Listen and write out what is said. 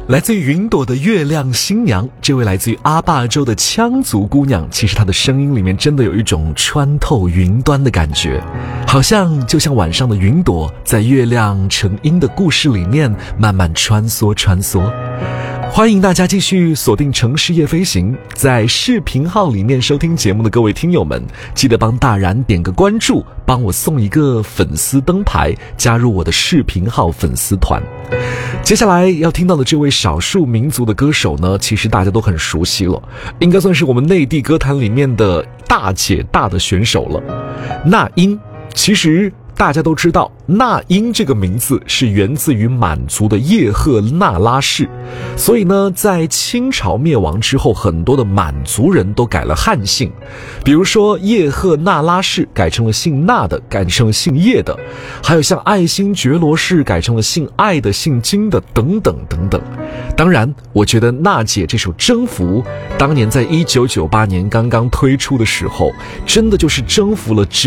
来自于云朵的月亮新娘，这位来自于阿坝州的羌族姑娘，其实她的声音里面真的有一种穿透云端的感觉，好像就像晚上的云朵在月亮成阴的故事里面慢慢穿梭。欢迎大家继续锁定城市夜飞行，在视频号里面收听节目的各位听友们，记得帮大然点个关注，帮我送一个粉丝灯牌，加入我的视频号粉丝团。接下来要听到的这位少数民族的歌手呢，其实大家都很熟悉了，应该算是我们内地歌坛里面的大姐大的选手了。那英，其实大家都知道，那英这个名字是源自于满族的叶赫那拉氏，所以呢，在清朝灭亡之后，很多的满族人都改了汉姓，比如说叶赫那拉氏改成了姓那的，改成了姓叶的，还有像爱新觉罗氏改成了姓爱的、姓金的，等等等等。当然，我觉得娜姐这首《征服》，当年在1998年刚刚推出的时候，真的就是征服了